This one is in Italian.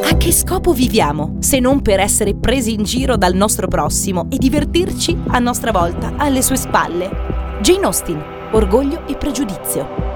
A che scopo viviamo, se non per essere presi in giro dal nostro prossimo e divertirci a nostra volta alle sue spalle? Jane Austen, Orgoglio e pregiudizio.